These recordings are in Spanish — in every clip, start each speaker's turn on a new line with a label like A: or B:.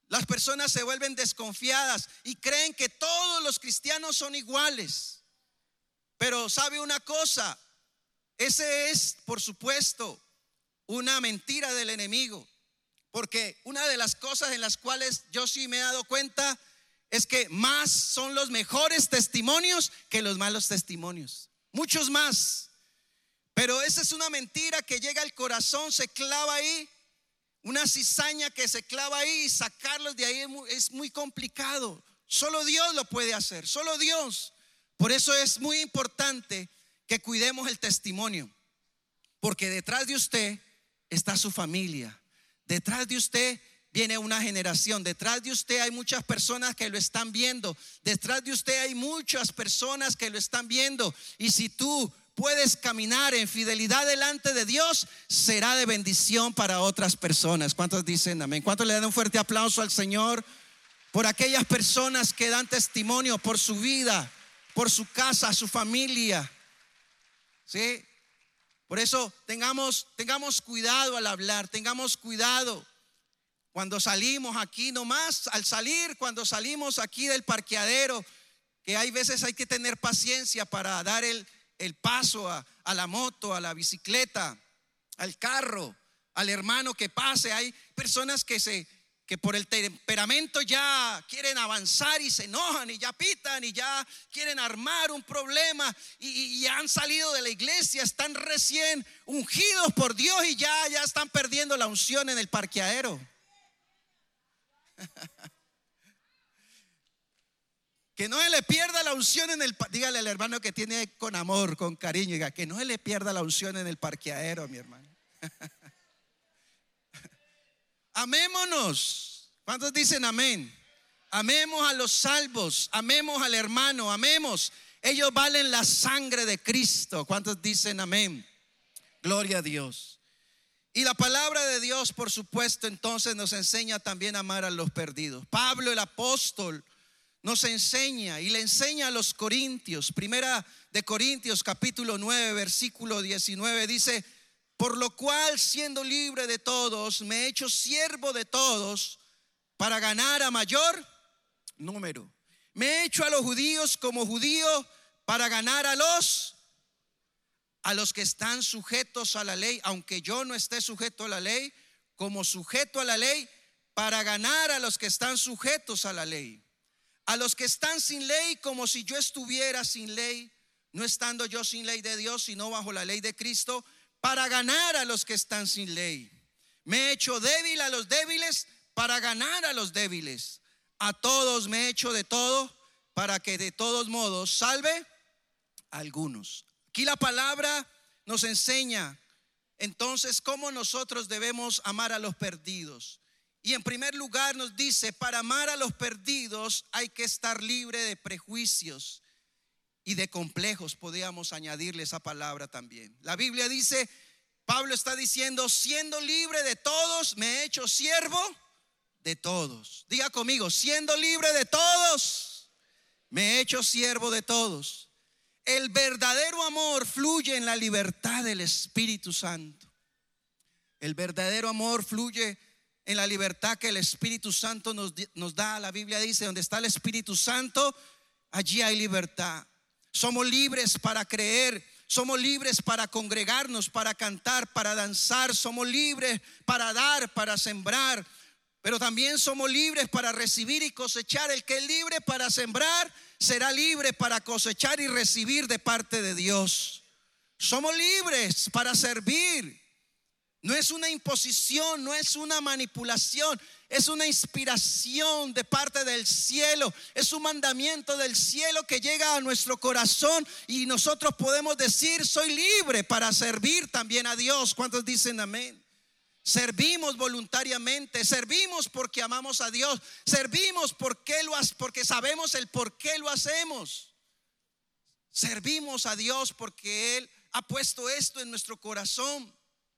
A: Las personas se vuelven desconfiadas y creen que todos los cristianos son iguales. Pero ¿sabe una cosa? Ese es, por supuesto, una mentira del enemigo. Porque una de las cosas en las cuales yo sí me he dado cuenta es que más son los mejores testimonios que los malos testimonios. Muchos más. Pero esa es una mentira que llega al corazón, se clava ahí. Una cizaña que se clava ahí y sacarlos de ahí es muy complicado. Solo Dios lo puede hacer, solo Dios. Por eso es muy importante que cuidemos el testimonio. Porque detrás de usted está su familia. Detrás de usted viene una generación. Detrás de usted hay muchas personas que lo están viendo. Detrás de usted hay muchas personas que lo están viendo. Y si tú puedes caminar en fidelidad delante de Dios, será de bendición para otras personas. ¿Cuántos dicen amén? ¿Cuántos le dan un fuerte aplauso al Señor por aquellas personas que dan testimonio por su vida, por su casa, su familia? ¿Sí? Por eso tengamos cuidado al hablar, tengamos cuidado cuando salimos aquí nomás, al salir, cuando salimos aquí del parqueadero, que hay veces hay que tener paciencia para dar el paso a la moto, a la bicicleta, al carro, al hermano que pase. Hay personas que por el temperamento ya quieren avanzar y se enojan y ya pitan y ya quieren armar un problema y ya han salido de la iglesia, están recién ungidos por Dios y ya están perdiendo la unción en el parqueadero. Que no se le pierda la unción en el, dígale al hermano que tiene con amor, con cariño, diga, que no se le pierda la unción en el parqueadero, mi hermano. Amémonos. ¿Cuántos dicen amén? Amemos a los salvos, amemos al hermano, amemos. Ellos valen la sangre de Cristo. ¿Cuántos dicen amén? Gloria a Dios. Y la palabra de Dios, por supuesto, entonces nos enseña también a amar a los perdidos. Pablo, el apóstol, nos enseña y le enseña a los corintios. Primera de Corintios capítulo 9 versículo 19 dice: por lo cual, siendo libre de todos, me he hecho siervo de todos para ganar a mayor número. Me he hecho a los judíos como judío para ganar a los que están sujetos a la ley, aunque yo no esté sujeto a la ley, como sujeto a la ley, para ganar a los que están sujetos a la ley. A los que están sin ley, como si yo estuviera sin ley, no estando yo sin ley de Dios, sino bajo la ley de Cristo, para ganar a los que están sin ley. Me he hecho débil a los débiles para ganar a los débiles. A todos me he hecho de todo para que de todos modos salve a algunos. Aquí la palabra nos enseña entonces cómo nosotros debemos amar a los perdidos. Y en primer lugar nos dice, para amar a los perdidos hay que estar libre de prejuicios y de complejos. Podríamos añadirle esa palabra también. La Biblia dice, Pablo está diciendo, siendo libre de todos, me he hecho siervo de todos. Diga conmigo, siendo libre de todos, me he hecho siervo de todos. El verdadero amor fluye en la libertad del Espíritu Santo. El verdadero amor fluye en la libertad que el Espíritu Santo nos da. La Biblia dice, donde está el Espíritu Santo, allí hay libertad. Somos libres para creer, somos libres para congregarnos, para cantar, para danzar. Somos libres para dar, para sembrar. Pero también somos libres para recibir y cosechar. El que es libre para sembrar será libre para cosechar y recibir de parte de Dios. Somos libres para servir. No es una imposición, no es una manipulación, es una inspiración de parte del cielo. Es un mandamiento del cielo que llega a nuestro corazón y nosotros podemos decir, soy libre para servir también a Dios. ¿Cuántos dicen amén? Servimos voluntariamente, servimos porque amamos a Dios, servimos porque sabemos el por qué lo hacemos. Servimos a Dios porque Él ha puesto esto en nuestro corazón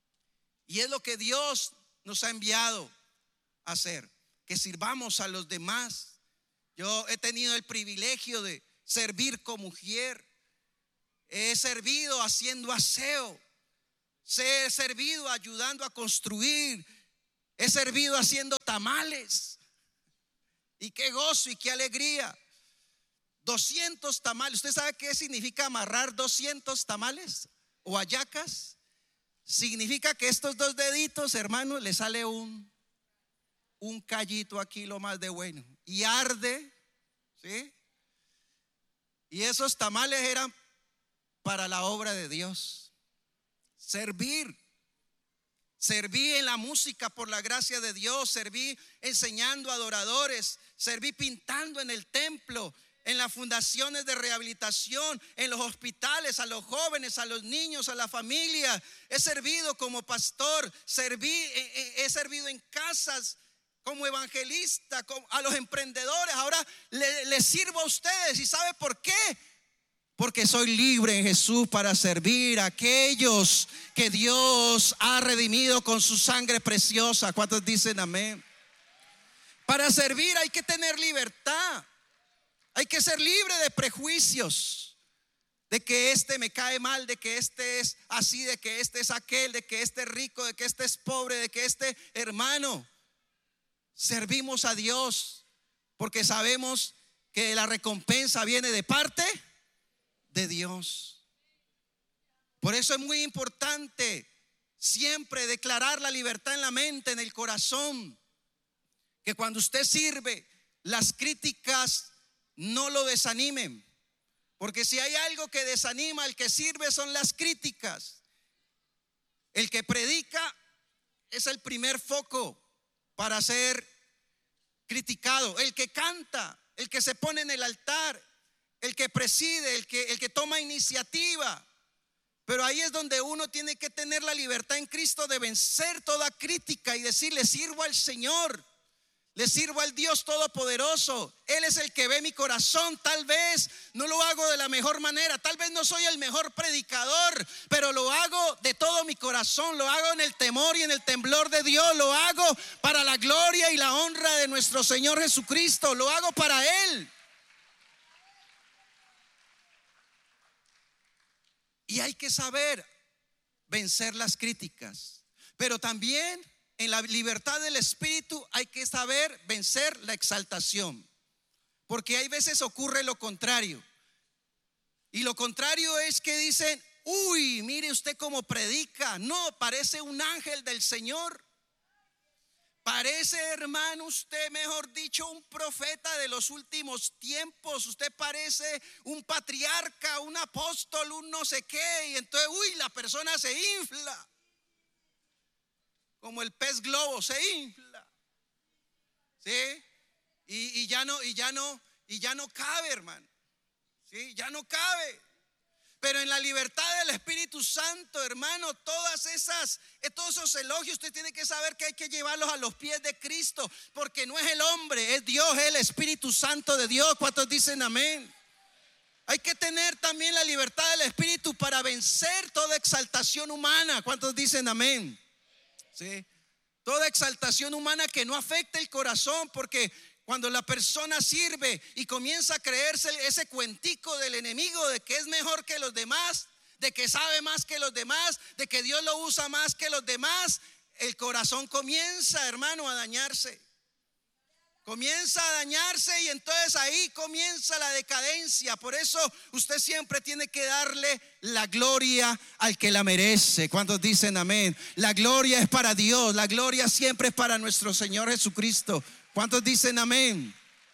A: y es lo que Dios nos ha enviado a hacer, que sirvamos a los demás. Yo he tenido el privilegio de servir como mujer, he servido haciendo aseo. He servido ayudando a construir. He servido haciendo tamales. Y qué gozo y qué alegría. 200 tamales. ¿Usted sabe qué significa amarrar 200 tamales o hallacas? Significa que estos dos deditos, hermanos, le sale un callito aquí, lo más de bueno, y arde, ¿sí? Y esos tamales eran para la obra de Dios. Serví en la música por la gracia de Dios, serví enseñando a adoradores, serví pintando en el templo, en las fundaciones de rehabilitación, en los hospitales, a los jóvenes, a los niños, a la familia. He servido como pastor, he servido en casas como evangelista, a los emprendedores. Ahora les sirvo a ustedes. ¿Y sabe por qué? Porque soy libre en Jesús para servir a aquellos que Dios ha redimido con su sangre preciosa. ¿Cuántos dicen amén? Para servir hay que tener libertad. Hay que ser libre de prejuicios, de que este me cae mal, de que este es así, de que este es aquel, de que este es rico, de que este es pobre, de que este hermano. Servimos a Dios porque sabemos que la recompensa viene de parte de Dios. Por eso es muy importante siempre declarar la libertad en la mente, en el corazón, que cuando usted sirve, las críticas no lo desanimen, porque si hay algo que desanima al que sirve son las críticas. El que predica es el primer foco para ser criticado. El que canta, el que se pone en el altar, el que preside, el que toma iniciativa. Pero ahí es donde uno tiene que tener la libertad en Cristo de vencer toda crítica y decirle: sirvo al Señor, le sirvo al Dios Todopoderoso. Él es el que ve mi corazón. Tal vez no lo hago de la mejor manera, tal vez no soy el mejor predicador, pero lo hago de todo mi corazón. Lo hago en el temor y en el temblor de Dios. Lo hago para la gloria y la honra de nuestro Señor Jesucristo. Lo hago para Él. Y hay que saber vencer las críticas, pero también en la libertad del Espíritu hay que saber vencer la exaltación, porque hay veces ocurre lo contrario. Y lo contrario es que dicen: uy, mire usted cómo predica. No, parece un ángel del Señor. Parece, hermano, usted, mejor dicho, un profeta de los últimos tiempos. Usted parece un patriarca, un apóstol, un no sé qué. Y entonces, uy, la persona se infla. Como el pez globo se infla, ¿sí? Y ya no cabe, hermano, ¿sí? Ya no cabe. Pero en la libertad del Espíritu Santo, hermano, todos esos elogios usted tiene que saber que hay que llevarlos a los pies de Cristo, porque no es el hombre, es Dios, es el Espíritu Santo de Dios. ¿Cuántos dicen amén? Hay que tener también la libertad del Espíritu para vencer toda exaltación humana. ¿Cuántos dicen amén? ¿Sí? Toda exaltación humana que no afecte el corazón, porque cuando la persona sirve y comienza a creerse ese cuentico del enemigo de que es mejor que los demás, de que sabe más que los demás, de que Dios lo usa más que los demás, el corazón comienza, hermano, a dañarse. Comienza a dañarse y entonces ahí comienza la decadencia. Por eso usted siempre tiene que darle la gloria al que la merece. ¿Cuántos dicen amén? La gloria es para Dios, la gloria siempre es para nuestro Señor Jesucristo. ¿Cuántos dicen amén?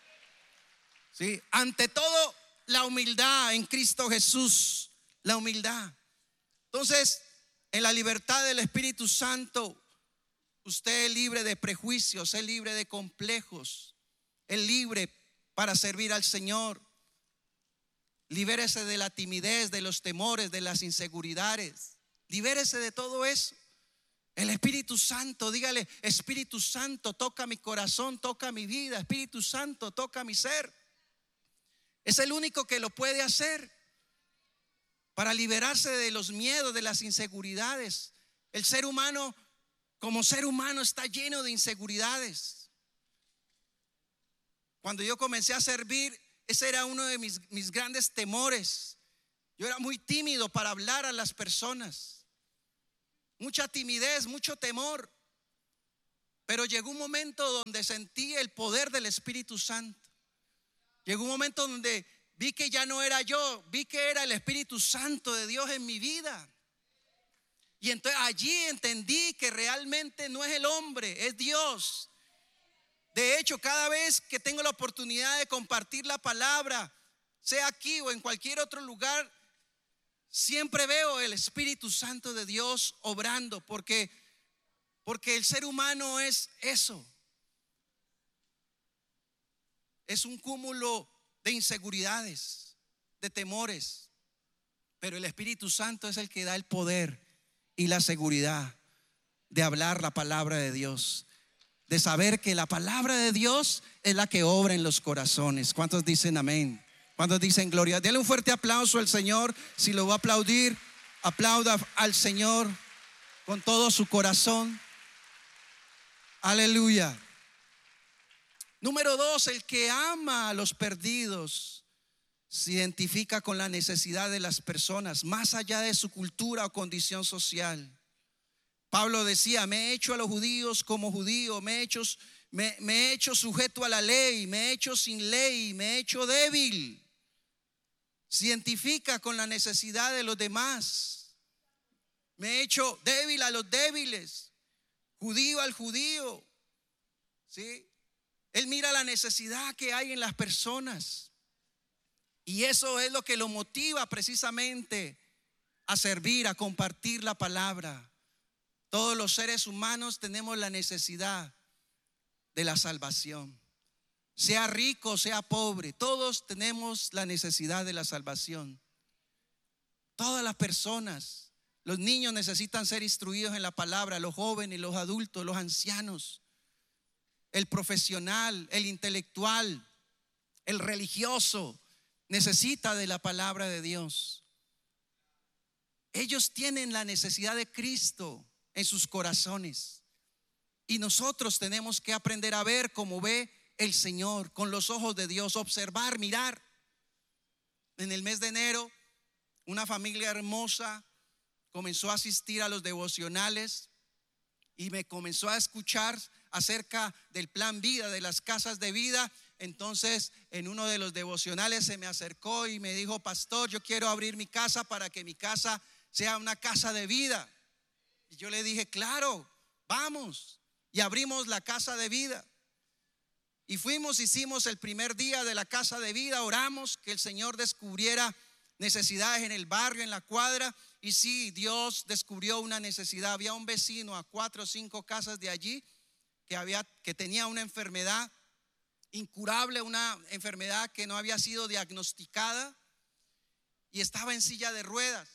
A: ¿Sí? Ante todo, la humildad en Cristo Jesús, la humildad. Entonces, en la libertad del Espíritu Santo, usted es libre de prejuicios, es libre de complejos, es libre para servir al Señor. Libérese de la timidez, de los temores, de las inseguridades. Libérese de todo eso. El Espíritu Santo, dígale: Espíritu Santo, toca mi corazón, toca mi vida. Espíritu Santo, toca mi ser. Es el único que lo puede hacer para liberarse de los miedos, de las inseguridades. El ser humano, como ser humano, está lleno de inseguridades. Cuando yo comencé a servir, ese era uno de mis grandes temores. Yo era muy tímido para hablar a las personas. Mucha timidez, mucho temor. Pero llegó un momento donde sentí el poder del Espíritu Santo. Llegó un momento donde vi que ya no era yo, vi que era el Espíritu Santo de Dios en mi vida. Y entonces allí entendí que realmente no es el hombre, es Dios. De hecho, cada vez que tengo la oportunidad de compartir la palabra, sea aquí o en cualquier otro lugar, siempre veo el Espíritu Santo de Dios obrando, porque el ser humano es eso. Es un cúmulo de inseguridades, de temores, pero el Espíritu Santo es el que da el poder y la seguridad de hablar la palabra de Dios, de saber que la palabra de Dios es la que obra en los corazones. ¿Cuántos dicen amén? ¿Cuántos dicen gloria? Dele un fuerte aplauso al Señor. Si lo va a aplaudir, aplauda al Señor con todo su corazón. Aleluya. Número 2, el que ama a los perdidos se identifica con la necesidad de las personas, más allá de su cultura o condición social. Pablo decía: me he hecho a los judíos como judío, me he hecho sujeto a la ley, me he hecho sin ley, me he hecho débil. Se identifica con la necesidad de los demás. Me he hecho débil a los débiles, judío al judío. ¿Sí? Él mira la necesidad que hay en las personas. Y eso es lo que lo motiva precisamente a servir, a compartir la palabra. Todos los seres humanos tenemos la necesidad de la salvación. Sea rico, sea pobre, todos tenemos la necesidad de la salvación. Todas las personas, los niños necesitan ser instruidos en la palabra, los jóvenes, los adultos, los ancianos, el profesional, el intelectual, el religioso, necesita de la palabra de Dios. Ellos tienen la necesidad de Cristo en sus corazones. Y nosotros tenemos que aprender a ver como ve el Señor, con los ojos de Dios, observar, mirar. En el mes de enero, una familia hermosa comenzó a asistir a los devocionales y me comenzó a escuchar acerca del plan vida, de las casas de vida. Entonces, en uno de los devocionales se me acercó y me dijo: pastor, yo quiero abrir mi casa para que mi casa sea una casa de vida. Y yo le dije: claro, vamos. Y abrimos la casa de vida. Y fuimos, hicimos el primer día de la casa de vida, oramos que el Señor descubriera necesidades en el barrio, en la cuadra. Y sí, Dios descubrió una necesidad. Había un vecino a 4 o 5 casas de allí que tenía una enfermedad incurable, una enfermedad que no había sido diagnosticada y estaba en silla de ruedas.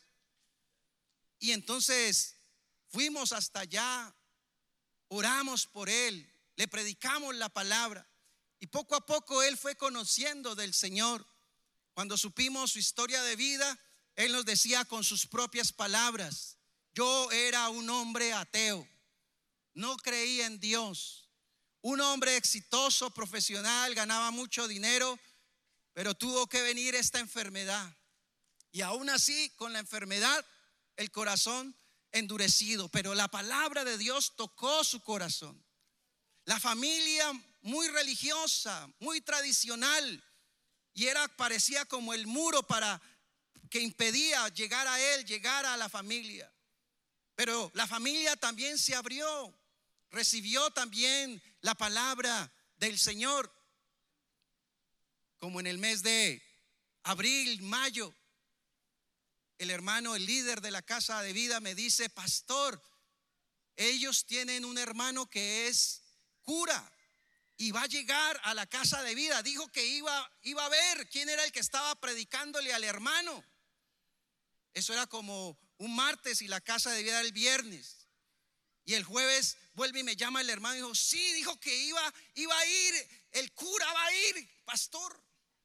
A: Y entonces fuimos hasta allá, oramos por él, le predicamos la palabra y poco a poco él fue conociendo del Señor. Cuando supimos su historia de vida, él nos decía con sus propias palabras: yo era un hombre ateo, no creía en Dios, un hombre exitoso, profesional, ganaba mucho dinero, pero tuvo que venir esta enfermedad. Y aún así, con la enfermedad, el corazón endurecido, pero la palabra de Dios tocó su corazón. La familia muy religiosa, muy tradicional, y parecía como el muro que impedía llegar a él, llegar a la familia. Pero la familia también se abrió, recibió también la palabra del Señor. Como en el mes de abril, mayo, el hermano, el líder de la casa de vida me dice: pastor, ellos tienen un hermano que es cura y va a llegar a la casa de vida. Dijo que iba a ver quién era el que estaba predicándole al hermano. Eso era como un martes y la casa de vida era el viernes. Y el jueves vuelve y me llama el hermano y dijo: sí, dijo que iba a ir, el cura va a ir, pastor.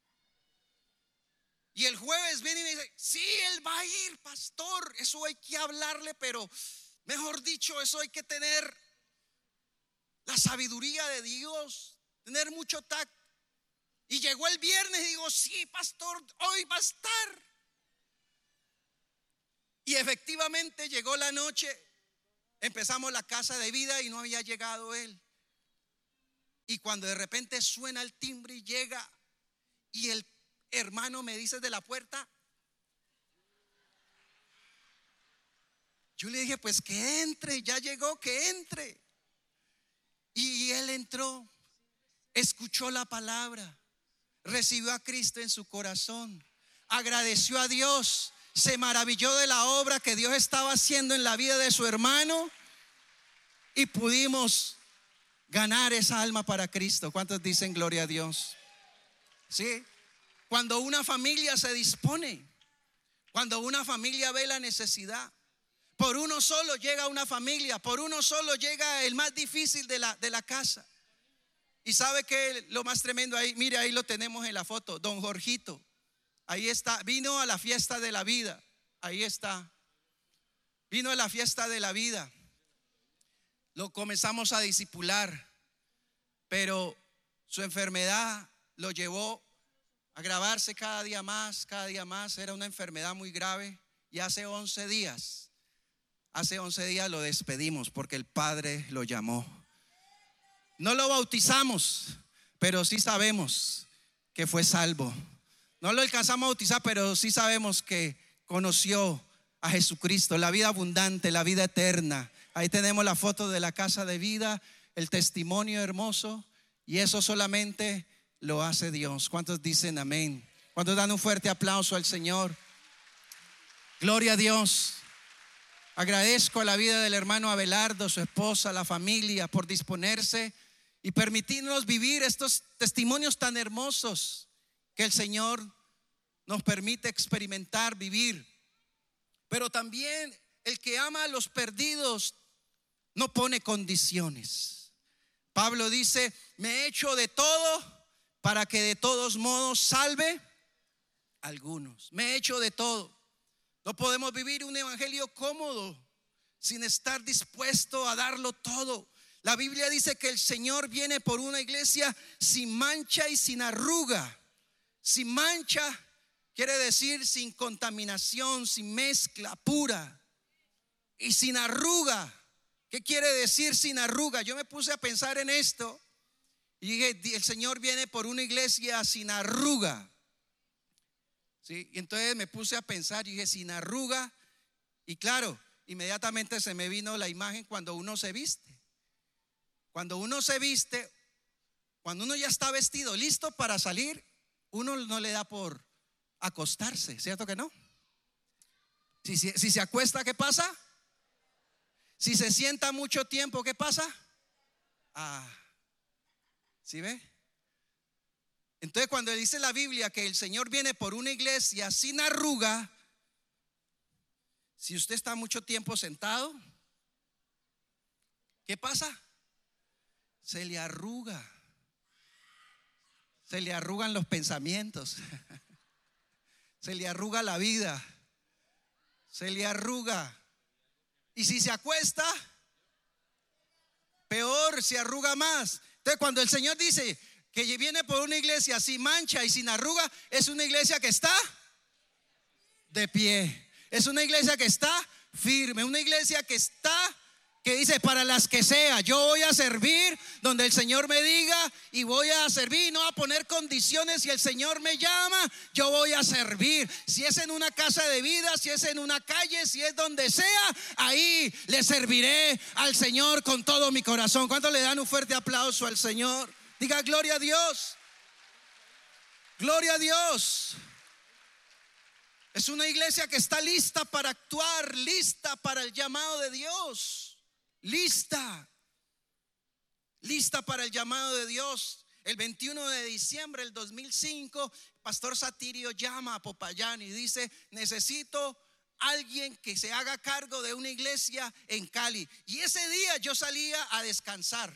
A: Y el jueves viene y me dice: sí, él va a ir, pastor. Eso hay que hablarle, pero mejor dicho, eso hay que tener la sabiduría de Dios, tener mucho tacto. Y llegó el viernes y digo: sí, pastor, hoy va a estar. Y efectivamente llegó la noche, empezamos la casa de vida y no había llegado él. Y cuando de repente suena el timbre y llega, y el hermano me dice de la puerta, yo le dije, pues que entre, ya llegó, que entre. Y él entró, escuchó la palabra, recibió a Cristo en su corazón, agradeció a Dios, se maravilló de la obra que Dios estaba haciendo en la vida de su hermano, y pudimos ganar esa alma para Cristo. ¿Cuántos dicen gloria a Dios? Sí. Cuando una familia se dispone, cuando una familia ve la necesidad, por uno solo llega una familia, por uno solo llega el más difícil de la casa. Y sabe que lo más tremendo ahí, mire, ahí lo tenemos en la foto, don Jorgito. Ahí está, vino a la fiesta de la vida. Ahí está, vino a la fiesta de la vida. Lo comenzamos a discipular, pero su enfermedad lo llevó a agravarse cada día más, cada día más. Era una enfermedad muy grave, y hace 11 días lo despedimos porque el Padre lo llamó. No lo bautizamos, pero sí sabemos que fue salvo. No lo alcanzamos a bautizar, pero sí sabemos que conoció a Jesucristo, la vida abundante, la vida eterna. Ahí tenemos la foto de la casa de vida, el testimonio hermoso, y eso solamente lo hace Dios. ¿Cuántos dicen amén? ¿Cuántos dan un fuerte aplauso al Señor? Gloria a Dios. Agradezco a la vida del hermano Abelardo, su esposa, la familia, por disponerse y permitirnos vivir estos testimonios tan hermosos que el Señor nos permite experimentar, vivir. Pero también el que ama a los perdidos no pone condiciones. Pablo dice, me he hecho de todo para que de todos modos salve a algunos. Me he hecho de todo. No podemos vivir un evangelio cómodo sin estar dispuesto a darlo todo. La Biblia dice que el Señor viene por una iglesia sin mancha y sin arruga. Sin mancha quiere decir sin contaminación, sin mezcla, pura. Y sin arruga, ¿qué quiere decir sin arruga? Yo me puse a pensar en esto y dije, el Señor viene por una iglesia sin arruga. ¿Sí? Y entonces me puse a pensar y dije, sin arruga. Y claro, inmediatamente se me vino la imagen cuando uno se viste. Cuando uno se viste, cuando uno ya está vestido, listo para salir, uno no le da por acostarse, ¿cierto que no? Si se acuesta, ¿qué pasa? Si se sienta mucho tiempo, ¿qué pasa? ¿Sí ve? Entonces cuando dice la Biblia que el Señor viene por una iglesia sin arruga, si usted está mucho tiempo sentado, ¿qué pasa? Se le arruga. Se le arrugan los pensamientos. Se le arruga la vida. Se le arruga. Y si se acuesta, peor, se arruga más. Entonces cuando el Señor dice que viene por una iglesia sin mancha y sin arruga, es una iglesia que está de pie. Es una iglesia que está firme. Una iglesia que dice, para las que sea, yo voy a servir donde el Señor me diga, y voy a servir, no a poner condiciones. Si el Señor me llama, yo voy a servir. Si es en una casa de vida, si es en una calle, si es donde sea, ahí le serviré al Señor con todo mi corazón. ¿Cuántos le dan un fuerte aplauso al Señor? Diga gloria a Dios. Gloria a Dios. Es una iglesia que está lista para actuar, lista para el llamado de Dios. Lista para el llamado de Dios. El 21 de diciembre del 2005, Pastor Satirio llama a Popayán y dice, necesito alguien que se haga cargo de una iglesia en Cali. Y ese día yo salía a descansar.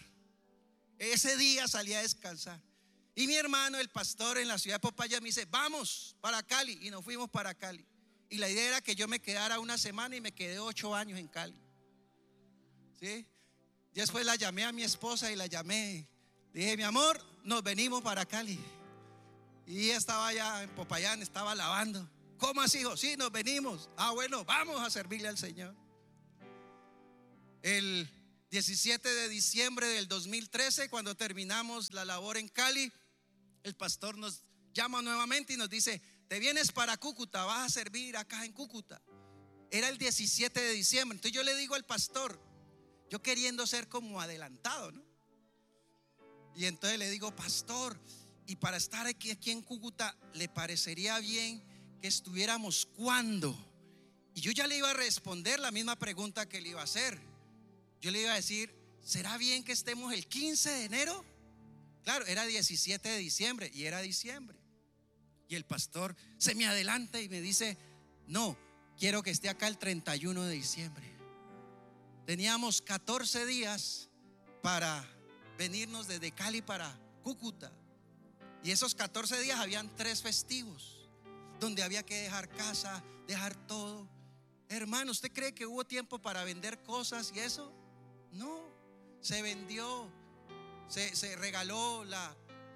A: Y mi hermano, el pastor en la ciudad de Popayán, me dice, vamos para Cali. Y nos fuimos para Cali. Y la idea era que yo me quedara una semana, y me quedé 8 años en Cali. ¿Sí? Después la llamé a mi esposa y la llamé. Dije, mi amor, nos venimos para Cali. Y ella estaba allá en Popayán, estaba lavando. ¿Cómo así, hijo? Sí, nos venimos. Bueno, vamos a servirle al Señor. El 17 de diciembre del 2013, cuando terminamos la labor en Cali, el pastor nos llama nuevamente y nos dice: te vienes para Cúcuta, vas a servir acá en Cúcuta. Era el 17 de diciembre. Entonces yo le digo al pastor, yo queriendo ser como adelantado, ¿no? Y entonces le digo: pastor, y para estar aquí en Cúcuta, ¿le parecería bien que estuviéramos cuándo? Y yo ya le iba a responder la misma pregunta que le iba a hacer. Yo le iba a decir: ¿será bien que estemos el 15 de enero? Claro, era 17 de diciembre y era diciembre. Y el pastor se me adelanta y me dice: no, quiero que esté acá el 31 de diciembre. Teníamos 14 días para venirnos desde Cali para Cúcuta. Y esos 14 días habían 3 festivos donde había que dejar casa, dejar todo. Hermano, ¿usted cree que hubo tiempo para vender cosas y eso? No, se vendió, se regaló la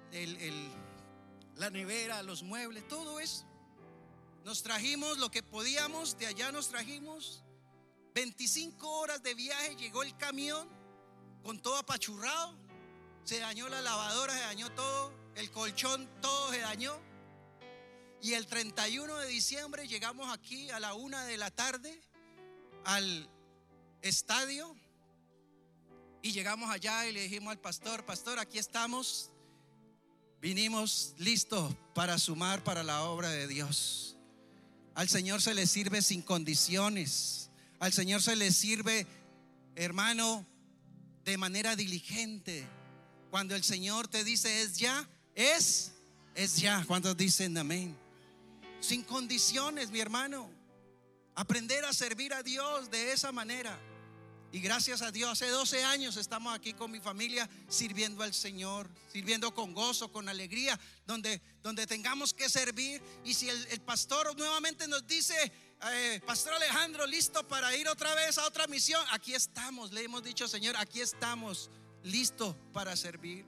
A: nevera, los muebles, todo eso. Nos trajimos lo que podíamos, de allá nos trajimos 25 horas de viaje. Llegó el camión con todo apachurrado, se dañó la lavadora, se dañó todo, el colchón, todo se dañó. Y el 31 de diciembre llegamos aquí a la 1 de la tarde al estadio. Y llegamos allá y le dijimos al pastor: pastor, aquí estamos, vinimos listos para sumar para la obra de Dios. Al Señor se le sirve sin condiciones. Al Señor se le sirve, hermano, de manera diligente. Cuando el Señor te dice es ya, es ya. ¿Cuántos dicen amén? Sin condiciones, mi hermano. Aprender a servir a Dios de esa manera. Y gracias a Dios, hace 12 años estamos aquí con mi familia sirviendo al Señor, sirviendo con gozo, con alegría, donde tengamos que servir. Y si el pastor nuevamente nos dice: pastor Alejandro, listo para ir otra vez a otra misión, aquí estamos. Le hemos dicho: Señor, aquí estamos, listos para servir.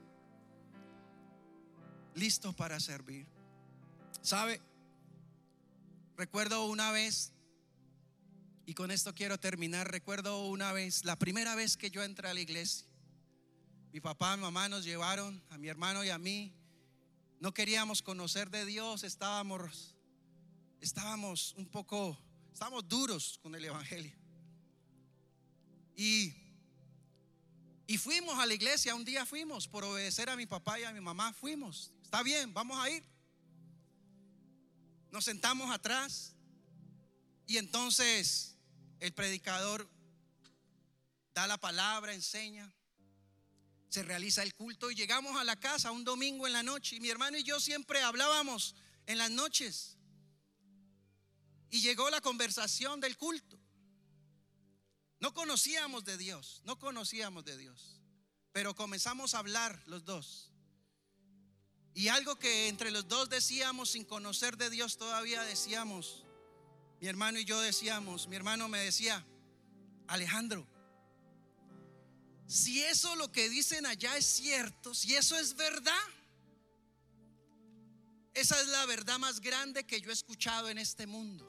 A: Listos para servir. ¿Sabe? Recuerdo una vez, y con esto quiero terminar. Recuerdo una vez, la primera vez que yo entré a la iglesia. Mi papá y mi mamá nos llevaron, a mi hermano y a mí. No queríamos conocer de Dios, estábamos duros con el evangelio. Y fuimos a la iglesia. Un día fuimos por obedecer a mi papá y a mi mamá. Fuimos, está bien, vamos a ir. Nos sentamos atrás y entonces el predicador da la palabra, enseña, se realiza el culto y llegamos a la casa un domingo en la noche. Y mi hermano y yo siempre hablábamos en las noches. Y llegó la conversación del culto. No conocíamos de Dios, pero comenzamos a hablar los dos. Y algo que entre los dos decíamos, sin conocer de Dios todavía, decíamos, mi hermano y yo decíamos, mi hermano me decía: Alejandro, si eso lo que dicen allá es cierto, si eso es verdad, esa es la verdad más grande que yo he escuchado en este mundo.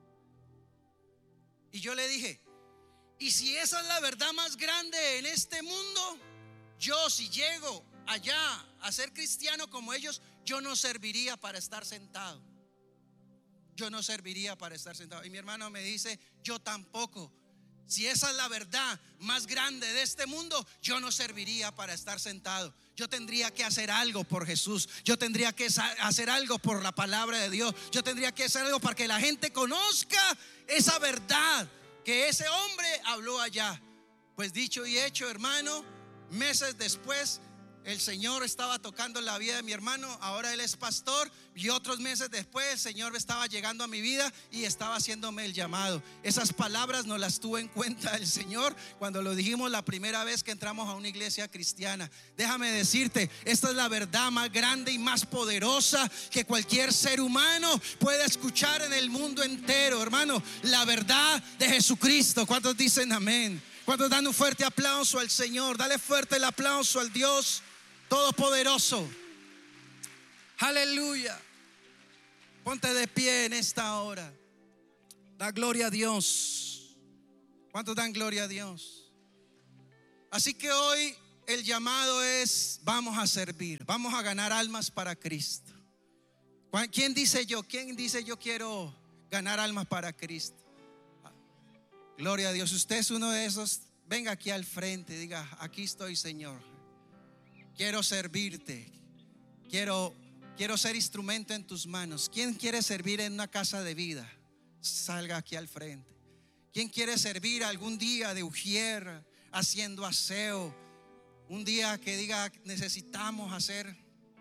A: Y yo le dije: y si esa es la verdad más grande en este mundo, yo, si llego allá a ser cristiano como ellos, yo no serviría para estar sentado. Yo no serviría para estar sentado. Y mi hermano me dice: yo tampoco. Si esa es la verdad más grande de este mundo, yo no serviría para estar sentado. Yo tendría que hacer algo por Jesús. Yo tendría que hacer algo por la palabra de Dios. Yo tendría que hacer algo para que la gente conozca esa verdad que ese hombre habló allá. Pues dicho y hecho, hermano, meses después el Señor estaba tocando la vida de mi hermano. Ahora él es pastor. Y otros meses después el Señor estaba llegando a mi vida y estaba haciéndome el llamado. Esas palabras no las tuvo en cuenta el Señor cuando lo dijimos la primera vez que entramos a una iglesia cristiana. Déjame decirte, esta es la verdad más grande y más poderosa que cualquier ser humano pueda escuchar en el mundo entero, hermano. La verdad de Jesucristo. ¿Cuántos dicen amén? ¿Cuántos dan un fuerte aplauso al Señor? Dale fuerte el aplauso al Dios Todopoderoso. Aleluya. Ponte de pie en esta hora. Da gloria a Dios. ¿Cuántos dan gloria a Dios? Así que hoy el llamado es: vamos a servir, vamos a ganar almas para Cristo. ¿Quién dice yo? ¿Quién dice yo quiero ganar almas para Cristo? Gloria a Dios. Usted es uno de esos. Venga aquí al frente, diga: aquí estoy, Señor. Quiero servirte. Quiero ser instrumento en tus manos. ¿Quién quiere servir en una casa de vida? Salga aquí al frente. ¿Quién quiere servir algún día de ujier, haciendo aseo? Un día que diga: necesitamos hacer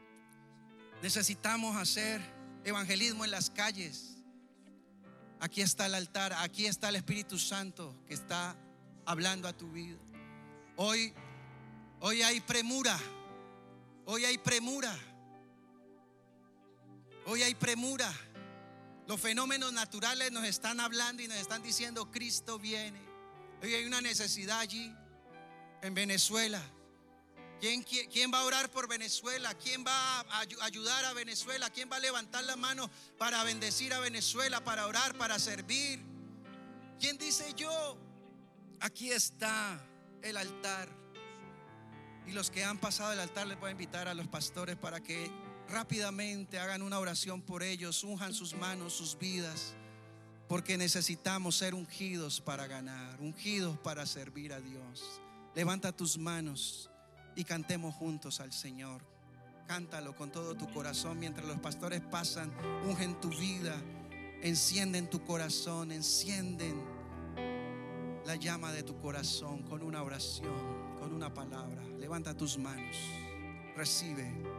A: evangelismo en las calles. Aquí está el altar, aquí está el Espíritu Santo que está hablando a tu vida. Hoy hay premura. Hoy hay premura. Hoy hay premura. Los fenómenos naturales nos están hablando y nos están diciendo: Cristo viene. Hoy hay una necesidad allí en Venezuela. ¿Quién va a orar por Venezuela? ¿Quién va a ayudar a Venezuela? ¿Quién va a levantar la mano para bendecir a Venezuela, para orar, para servir? ¿Quién dice yo? Aquí está el altar. Y los que han pasado el altar, les voy a invitar a los pastores para que rápidamente hagan una oración por ellos, unjan sus manos, sus vidas, porque necesitamos ser ungidos para ganar, ungidos para servir a Dios. Levanta tus manos y cantemos juntos al Señor. Cántalo con todo tu corazón mientras los pastores pasan. Ungen tu vida, encienden tu corazón, encienden la llama de tu corazón con una oración, con una palabra. Levanta tus manos, recibe.